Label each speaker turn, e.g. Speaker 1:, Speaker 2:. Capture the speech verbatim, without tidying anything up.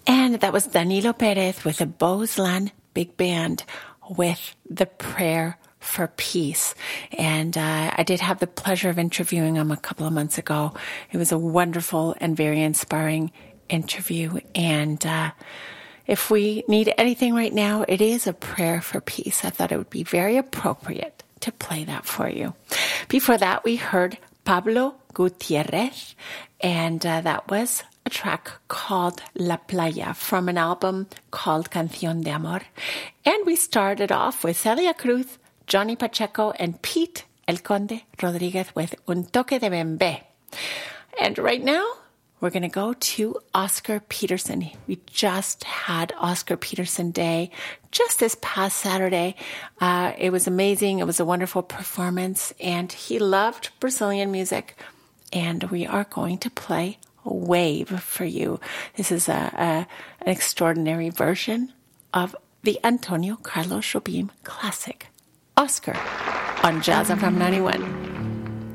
Speaker 1: And that was Danilo Perez with the Bozlan Big Band with the Prayer for Peace. And uh, I did have the pleasure of interviewing him a couple of months ago. It was a wonderful and very inspiring interview. And uh, if we need anything right now, it is a prayer for peace. I thought it would be very appropriate to play that for you. Before that, we heard Pablo Gutierrez, and uh, that was a track called La Playa from an album called Canción de Amor. And we started off with Celia Cruz, Johnny Pacheco, and Pete El Conde Rodriguez with Un Toque de Bembe. And right now, we're going to go to Oscar Peterson. We just had Oscar Peterson Day just this past Saturday. Uh, it was amazing. It was a wonderful performance, and he loved Brazilian music. And we are going to play Wave for you. This is a, a an extraordinary version of the Antonio Carlos Jobim classic, Oscar, on Jazz F M ninety-one.